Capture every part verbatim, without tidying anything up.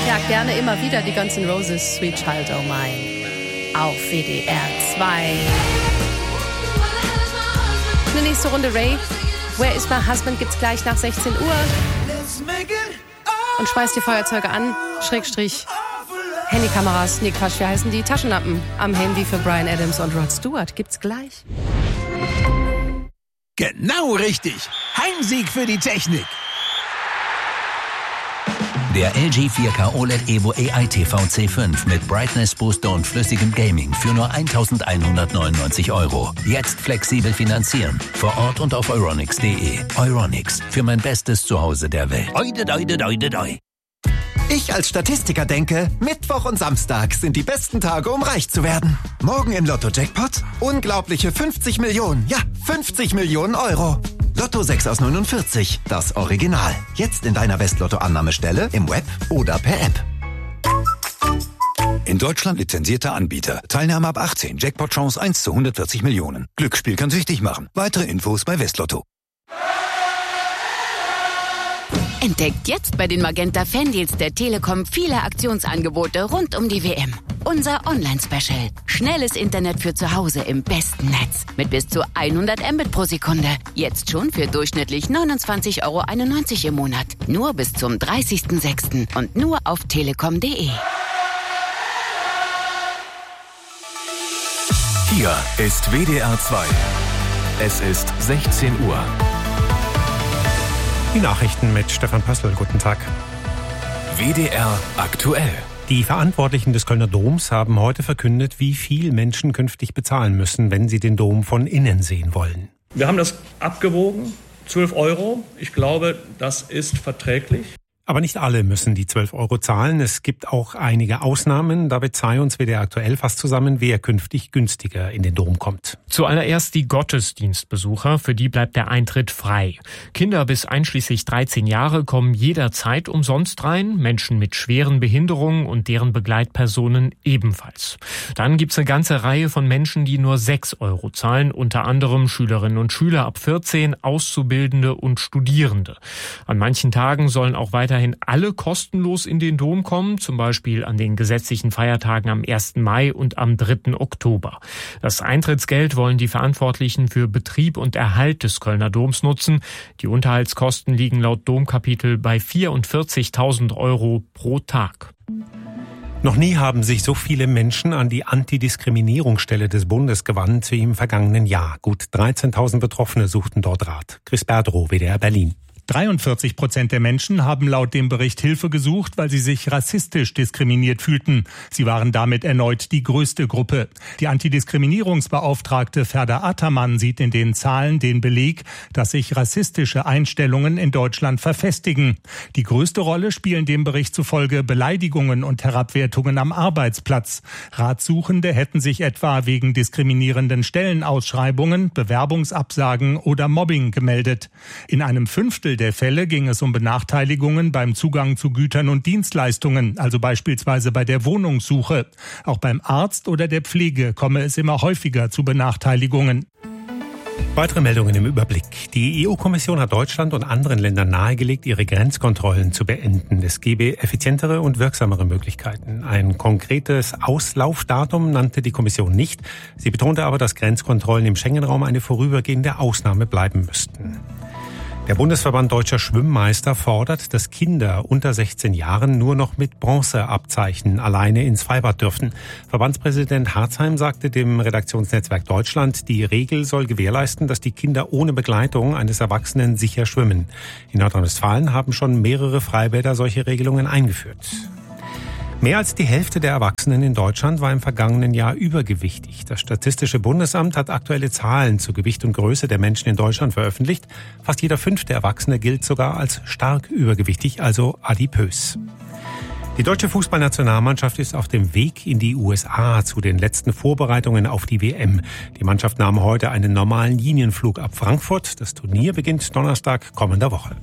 Ja, gerne immer wieder die Guns N' Roses, Sweet Child O' Mine auf W D R zwei. Eine nächste Runde Ray. Where is my husband gibt's gleich nach sechzehn Uhr. Und schmeißt die Feuerzeuge an, Schrägstrich, Handykameras, nee Quatsch, wie heißen die? Taschenlampen am Handy für Bryan Adams und Rod Stewart gibt's gleich. Genau richtig. Heimsieg für die Technik. Der L G vier K O L E D Evo A I T V C fünf mit Brightness Booster und flüssigem Gaming für nur eintausendeinhundertneunundneunzig Euro. Jetzt flexibel finanzieren. Vor Ort und auf euronics punkt de. Euronics, für mein bestes Zuhause der Welt. Oide, oide, oide, oide. Ich als Statistiker denke, Mittwoch und Samstag sind die besten Tage, um reich zu werden. Morgen im Lotto-Jackpot unglaubliche fünfzig Millionen, ja, fünfzig Millionen Euro. Lotto sechs aus neunundvierzig, das Original. Jetzt in deiner Westlotto-Annahmestelle, im Web oder per App. In Deutschland lizenzierter Anbieter. Teilnahme ab achtzehn. Jackpot-Chance eins zu hundertvierzig Millionen. Glücksspiel kann süchtig machen. Weitere Infos bei Westlotto. Entdeckt jetzt bei den Magenta Fandeals der Telekom viele Aktionsangebote rund um die W M. Unser Online-Special. Schnelles Internet für zu Hause im besten Netz. Mit bis zu hundert Mbit pro Sekunde. Jetzt schon für durchschnittlich neunundzwanzig Euro einundneunzig im Monat. Nur bis zum dreißigsten sechsten und nur auf telekom punkt de. Hier ist W D R zwei. Es ist sechzehn Uhr. Die Nachrichten mit Stefan Pössl. Guten Tag. W D R aktuell. Die Verantwortlichen des Kölner Doms haben heute verkündet, wie viel Menschen künftig bezahlen müssen, wenn sie den Dom von innen sehen wollen. Wir haben das abgewogen, zwölf Euro. Ich glaube, das ist verträglich. Aber nicht alle müssen die zwölf Euro zahlen. Es gibt auch einige Ausnahmen. David Zay und W D R aktuell fasst zusammen, wer künftig günstiger in den Dom kommt. Zuallererst die Gottesdienstbesucher, für die bleibt der Eintritt frei. Kinder bis einschließlich dreizehn Jahre kommen jederzeit umsonst rein, Menschen mit schweren Behinderungen und deren Begleitpersonen ebenfalls. Dann gibt's eine ganze Reihe von Menschen, die nur sechs Euro zahlen, unter anderem Schülerinnen und Schüler ab vierzehn, Auszubildende und Studierende. An manchen Tagen sollen auch weiter Weiterhin alle kostenlos in den Dom kommen, zum Beispiel an den gesetzlichen Feiertagen am ersten Mai und am dritten Oktober. Das Eintrittsgeld wollen die Verantwortlichen für Betrieb und Erhalt des Kölner Doms nutzen. Die Unterhaltskosten liegen laut Domkapitel bei vierundvierzigtausend Euro pro Tag. Noch nie haben sich so viele Menschen an die Antidiskriminierungsstelle des Bundes gewandt wie im vergangenen Jahr. Gut dreizehntausend Betroffene suchten dort Rat. Chris Berdrow, W D R Berlin. dreiundvierzig Prozent der Menschen haben laut dem Bericht Hilfe gesucht, weil sie sich rassistisch diskriminiert fühlten. Sie waren damit erneut die größte Gruppe. Die Antidiskriminierungsbeauftragte Ferda Ataman sieht in den Zahlen den Beleg, dass sich rassistische Einstellungen in Deutschland verfestigen. Die größte Rolle spielen dem Bericht zufolge Beleidigungen und Herabwertungen am Arbeitsplatz. Ratsuchende hätten sich etwa wegen diskriminierenden Stellenausschreibungen, Bewerbungsabsagen oder Mobbing gemeldet. In einem Fünftel der Fälle ging es um Benachteiligungen beim Zugang zu Gütern und Dienstleistungen, also beispielsweise bei der Wohnungssuche. Auch beim Arzt oder der Pflege komme es immer häufiger zu Benachteiligungen. Weitere Meldungen im Überblick. Die E U-Kommission hat Deutschland und anderen Ländern nahegelegt, ihre Grenzkontrollen zu beenden. Es gebe effizientere und wirksamere Möglichkeiten. Ein konkretes Auslaufdatum nannte die Kommission nicht. Sie betonte aber, dass Grenzkontrollen im Schengen-Raum eine vorübergehende Ausnahme bleiben müssten. Der Bundesverband Deutscher Schwimmmeister fordert, dass Kinder unter sechzehn Jahren nur noch mit Bronzeabzeichen alleine ins Freibad dürfen. Verbandspräsident Harzheim sagte dem Redaktionsnetzwerk Deutschland, die Regel soll gewährleisten, dass die Kinder ohne Begleitung eines Erwachsenen sicher schwimmen. In Nordrhein-Westfalen haben schon mehrere Freibäder solche Regelungen eingeführt. Mehr als die Hälfte der Erwachsenen in Deutschland war im vergangenen Jahr übergewichtig. Das Statistische Bundesamt hat aktuelle Zahlen zu Gewicht und Größe der Menschen in Deutschland veröffentlicht. Fast jeder fünfte Erwachsene gilt sogar als stark übergewichtig, also adipös. Die deutsche Fußballnationalmannschaft ist auf dem Weg in die U S A zu den letzten Vorbereitungen auf die W M. Die Mannschaft nahm heute einen normalen Linienflug ab Frankfurt. Das Turnier beginnt Donnerstag kommender Woche.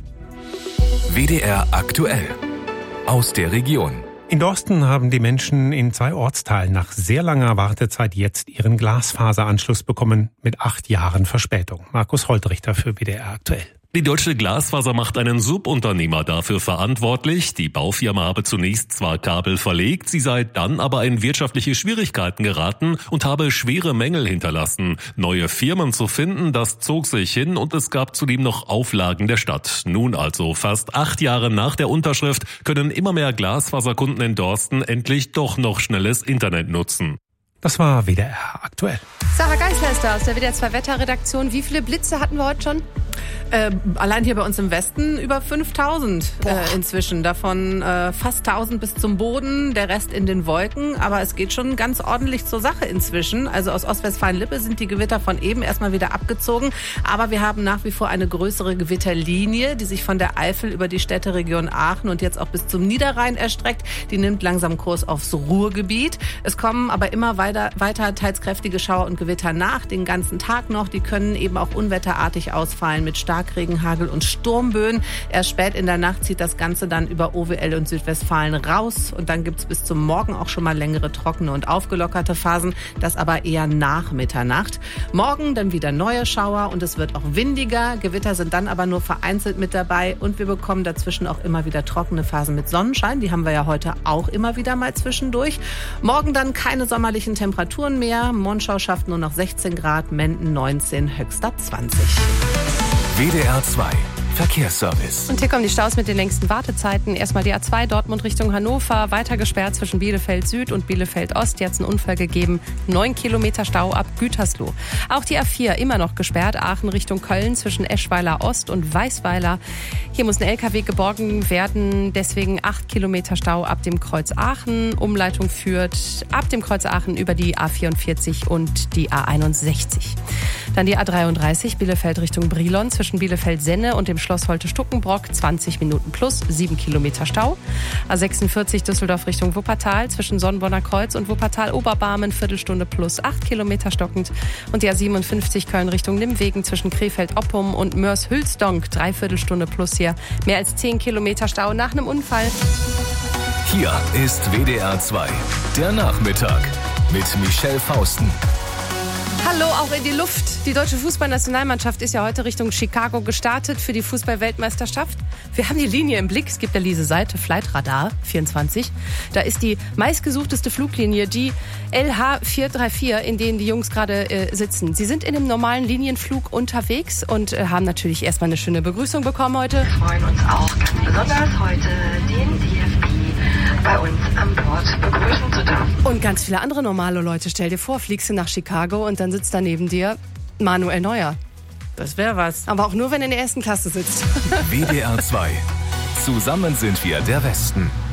W D R aktuell aus der Region. In Dorsten haben die Menschen in zwei Ortsteilen nach sehr langer Wartezeit jetzt ihren Glasfaseranschluss bekommen, mit acht Jahren Verspätung. Markus Holtrichter für W D R aktuell. Die Deutsche Glasfaser macht einen Subunternehmer dafür verantwortlich. Die Baufirma habe zunächst zwar Kabel verlegt, sie sei dann aber in wirtschaftliche Schwierigkeiten geraten und habe schwere Mängel hinterlassen. Neue Firmen zu finden, das zog sich hin und es gab zudem noch Auflagen der Stadt. Nun also, fast acht Jahre nach der Unterschrift, können immer mehr Glasfaserkunden in Dorsten endlich doch noch schnelles Internet nutzen. Das war W D R aktuell. Sarah Geisler ist da aus der W D R zwei Wetterredaktion. Wie viele Blitze hatten wir heute schon? Äh, allein hier bei uns im Westen über fünftausend äh, inzwischen. Davon äh, fast tausend bis zum Boden, der Rest in den Wolken. Aber es geht schon ganz ordentlich zur Sache inzwischen. Also aus Ostwestfalen-Lippe sind die Gewitter von eben erstmal wieder abgezogen. Aber wir haben nach wie vor eine größere Gewitterlinie, die sich von der Eifel über die Städteregion Aachen und jetzt auch bis zum Niederrhein erstreckt. Die nimmt langsam Kurs aufs Ruhrgebiet. Es kommen aber immer weiter, weiter teils kräftige Schauer und Gewitter nach, den ganzen Tag noch. Die können eben auch unwetterartig ausfallen mit Starkregen, Hagel und Sturmböen. Erst spät in der Nacht zieht das Ganze dann über O W L und Südwestfalen raus. Und dann gibt's bis zum Morgen auch schon mal längere trockene und aufgelockerte Phasen. Das aber eher nach Mitternacht. Morgen dann wieder neue Schauer und es wird auch windiger. Gewitter sind dann aber nur vereinzelt mit dabei. Und wir bekommen dazwischen auch immer wieder trockene Phasen mit Sonnenschein. Die haben wir ja heute auch immer wieder mal zwischendurch. Morgen dann keine sommerlichen Temperaturen mehr. Monschau schafft nur noch sechzehn Grad, Menden neunzehn, Höxter zwanzig. W D R zwei Verkehrsservice. Und hier kommen die Staus mit den längsten Wartezeiten. Erstmal die A zwei Dortmund Richtung Hannover, weiter gesperrt zwischen Bielefeld Süd und Bielefeld Ost. Hier hat es einen Unfall gegeben. Neun Kilometer Stau ab Gütersloh. Auch die A vier immer noch gesperrt. Aachen Richtung Köln zwischen Eschweiler Ost und Weißweiler. Hier muss ein L K W geborgen werden. Deswegen acht Kilometer Stau ab dem Kreuz Aachen. Umleitung führt ab dem Kreuz Aachen über die A vierundvierzig und die A einundsechzig. Dann die A dreiunddreißig Bielefeld Richtung Brilon zwischen Bielefeld-Senne und dem Schloss Holte-Stuckenbrock, zwanzig Minuten plus, sieben Kilometer Stau. A sechsundvierzig Düsseldorf Richtung Wuppertal zwischen Sonnenbonner Kreuz und Wuppertal-Oberbarmen, Viertelstunde plus, acht Kilometer stockend. Und die A siebenundfünfzig Köln Richtung Nimwegen zwischen Krefeld-Oppum und Mörs-Hülsdonk, Dreiviertelstunde plus hier, mehr als zehn Kilometer Stau nach einem Unfall. Hier ist W D R zwei, der Nachmittag mit Michelle Fausten. Hallo, auch in die Luft. Die deutsche Fußballnationalmannschaft ist ja heute Richtung Chicago gestartet für die Fußball-Weltmeisterschaft. Wir haben die Linie im Blick. Es gibt ja diese Seite Flightradar vierundzwanzig. Da ist die meistgesuchteste Fluglinie, die L H vier drei vier, in denen die Jungs gerade äh, sitzen. Sie sind in einem normalen Linienflug unterwegs und äh, haben natürlich erstmal eine schöne Begrüßung bekommen heute. Wir freuen uns auch ganz besonders heute den D F B bei uns an Bord begrüßen zu dürfen. Und ganz viele andere normale Leute. Stell dir vor, fliegst du nach Chicago und dann sitzt da neben dir Manuel Neuer. Das wäre was. Aber auch nur, wenn er in der ersten Klasse sitzt. W D R zwei. Zusammen sind wir der Westen.